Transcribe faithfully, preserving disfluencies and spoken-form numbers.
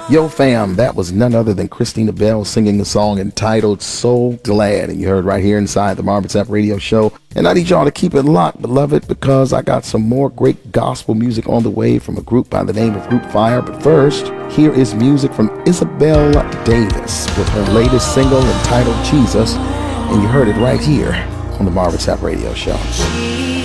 Yo, fam, that was none other than Christina Bell singing a song entitled So Glad. And you heard right here inside the Marvin Sapp Radio Show. And I need y'all to keep it locked, beloved, because I got some more great gospel music on the way from a group by the name of Group Fire. But first, here is music from Isabel Davis with her latest single entitled Jesus. And you heard it right here on the Marvin Sapp Radio Show.